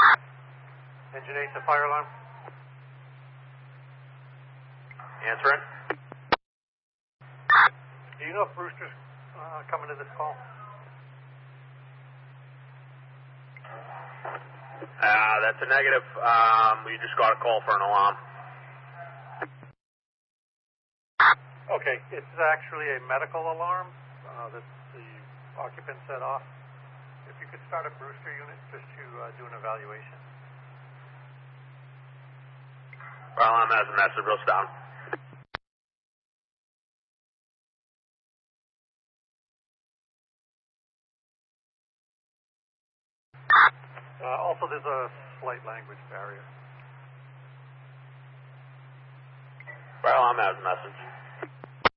Engine 8 to fire alarm. Answering. Do you know if Brewster's coming to this call? That's a negative. We just got a call for an alarm. Okay, it's actually a medical alarm that the occupant set off. If you could start a Brewster unit just to do an evaluation. Fire alarm has a message. Real down. Also, there's a slight language barrier. Fire alarm has a message.